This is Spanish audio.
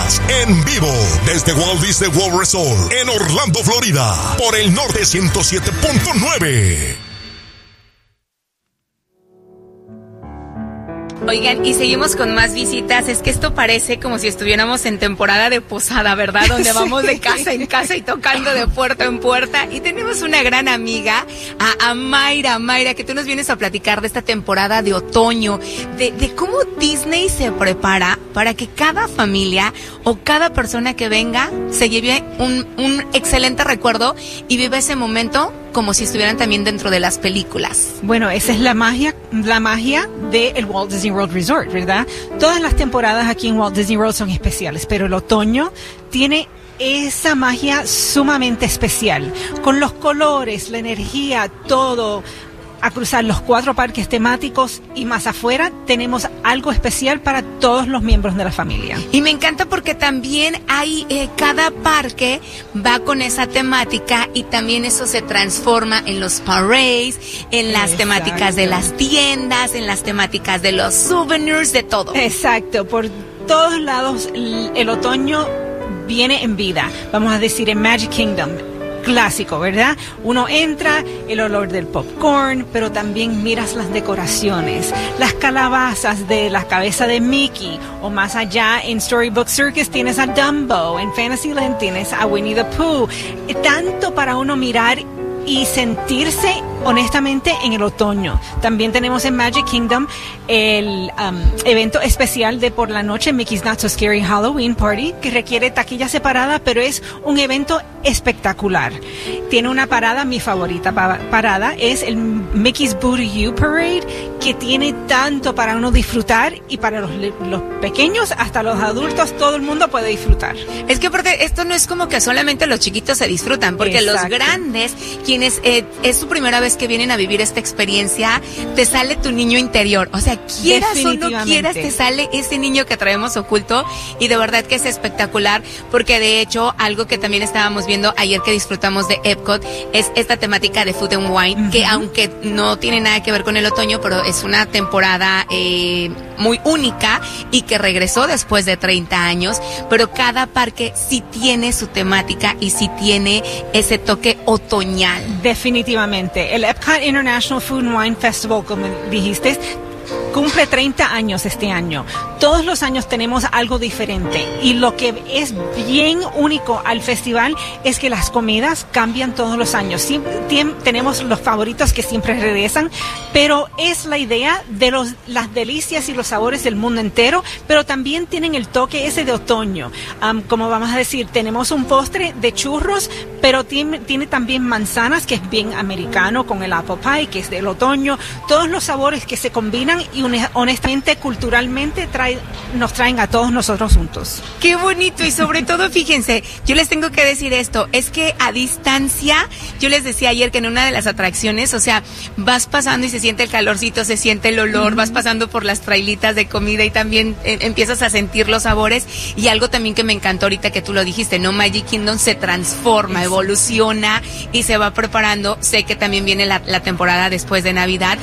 visitas en vivo desde Walt Disney World Resort en Orlando, Florida, por el Norte 107.9. Oigan, y seguimos con más visitas. Es que esto parece como si estuviéramos en temporada de posada, ¿verdad? Donde vamos de casa en casa y tocando de puerta en puerta. Y tenemos una gran amiga, a Mayra. Mayra, que tú nos vienes a platicar de esta temporada de otoño, de cómo Disney se prepara para que cada familia o cada persona que venga se lleve un excelente recuerdo y viva ese momento como si estuvieran también dentro de las películas. Bueno, esa es la magia del Walt Disney World Resort, ¿verdad? Todas las temporadas aquí en Walt Disney World son especiales, pero el otoño tiene esa magia sumamente especial, con los colores, la energía, todo. A cruzar los 4 parques temáticos y más afuera tenemos algo especial para todos los miembros de la familia. Y me encanta porque también hay, cada parque va con esa temática y también eso se transforma en los parades, en las temáticas de las tiendas, en las temáticas de los souvenirs, de todo. Exacto, por todos lados el otoño viene en vida. Vamos a decir en Magic Kingdom, clásico, ¿verdad? Uno entra, el olor del popcorn, pero también miras las decoraciones, las calabazas de la cabeza de Mickey, o más allá en Storybook Circus tienes a Dumbo, en Fantasyland tienes a Winnie the Pooh. Tanto para uno mirar y sentirse honestamente en el otoño. También tenemos en Magic Kingdom el evento especial de por la noche, Mickey's Not So Scary Halloween Party, que requiere taquilla separada, pero es un evento espectacular. Tiene una parada, mi favorita parada es el Mickey's Boo to You Parade, que tiene tanto para uno disfrutar, y para los pequeños hasta los adultos, todo el mundo puede disfrutar. Es que aparte esto no es como que solamente los chiquitos se disfrutan, porque Exacto. Los grandes, quienes es su primera vez que vienen a vivir esta experiencia, te sale tu niño interior. O sea, quieras o no quieras, te sale ese niño que traemos oculto, y de verdad que es espectacular, porque de hecho, algo que también estábamos viendo ayer que disfrutamos de Epcot, es esta temática de Food and Wine, que aunque no tiene nada que ver con el otoño, pero es una temporada muy única y que regresó después de 30 años, pero cada parque sí tiene su temática y sí tiene ese toque otoñal. Definitivamente. El Epcot International Food and Wine Festival, como dijiste, cumple 30 años este año. Todos los años tenemos algo diferente, y lo que es bien único al festival es que las comidas cambian todos los años. Tenemos los favoritos que siempre regresan, pero es la idea de las delicias y los sabores del mundo entero, pero también tienen el toque ese de otoño. Como vamos a decir, tenemos un postre de churros, pero tiene también manzanas, que es bien americano, con el apple pie, que es del otoño. Todos los sabores que se combinan y honestamente, culturalmente, nos traen a todos nosotros juntos. ¡Qué bonito! Y sobre todo, fíjense, yo les tengo que decir esto, es que a distancia, yo les decía ayer que en una de las atracciones, o sea, vas pasando y se siente el calorcito, se siente el olor, vas pasando por las trailitas de comida y también empiezas a sentir los sabores. Y algo también que me encantó ahorita que tú lo dijiste, ¿no? Magic Kingdom se transforma, evoluciona y se va preparando. Sé que también viene la temporada después de Navidad,